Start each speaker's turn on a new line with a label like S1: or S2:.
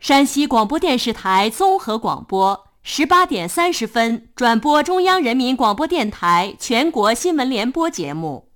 S1: 山西广播电视台综合广播18点30分转播中央人民广播电台全国新闻联播节目。